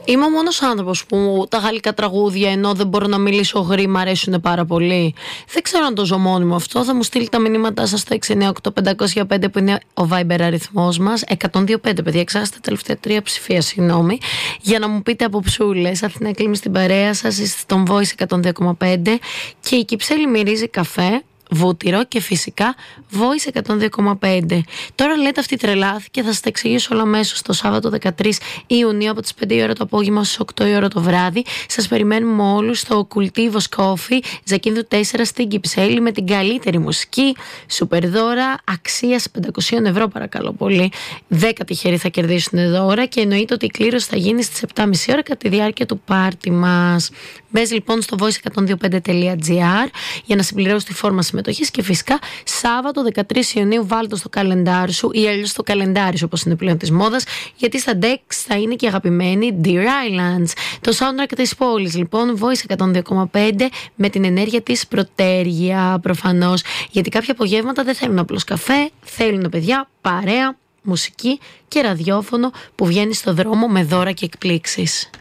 Είμαι ο μόνος άνθρωπος που τα γαλλικά τραγούδια, ενώ δεν μπορώ να μιλήσω γρήγορα, μ' αρέσουν πάρα πολύ. Δεν ξέρω αν το ζω μόνιμο αυτό. Θα μου στείλει τα μηνύματά σας στο 698-505 που είναι ο Viber αριθμός μας. 125, παιδιά, εξάστα τα τελευταία 3 ψηφία, συγγνώμη. Για να μου πείτε αποψούλες. Αθηνά Κλίμη στην παρέα σας, είστε στον Voice 102,5 και η Κυψέλη μυρίζει καφέ, βούτυρο και φυσικά Voice 102,5. Τώρα λέτε αυτή τρελάθηκε, θα σας τα εξηγήσω όλα αμέσως. Το Σάββατο 13 Ιουνίου από τις 5 η ώρα το απόγευμα στις 8 η ώρα το βράδυ. Σας περιμένουμε όλους στο Κουλτίβος Coffee, Ζακίνθου 4 στην Κυψέλη, με την καλύτερη μουσική, σούπερ δώρα αξίας 500 ευρώ, παρακαλώ πολύ. 10 τυχεροί θα κερδίσουν δώρα και εννοείται ότι η κλήρωση θα γίνει στις 7.30 ώρα κατά τη διάρκεια του πάρτι μας. Μπες λοιπόν στο voice102.5.gr για να συμπληρώσεις τη φόρμα συμμετοχής και φυσικά Σάββατο 13 Ιουνίου βάλτε στο καλεντάρι σου ή αλλιώς στο καλεντάρι σου, όπως είναι πλέον της μόδας, γιατί στα Dex θα είναι και αγαπημένη Deer Islands. Το soundtrack της πόλης λοιπόν, Voice 102,5 με την ενέργεια της Πρωτέργεια προφανώς, γιατί κάποια απογεύματα δεν θέλουν απλώς καφέ, θέλουν παιδιά παρέα, μουσική και ραδιόφωνο που βγαίνει στο δρόμο με δώρα και εκπλήξεις.